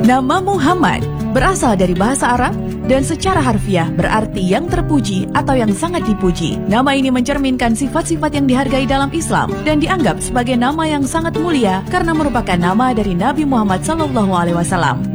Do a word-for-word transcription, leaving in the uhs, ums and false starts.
Nama Muhammad berasal dari bahasa Arab dan secara harfiah berarti yang terpuji atau yang sangat dipuji. Nama ini mencerminkan sifat-sifat yang dihargai dalam Islam dan dianggap sebagai nama yang sangat mulia karena merupakan nama dari Nabi Muhammad shallallahu alaihi wasallam.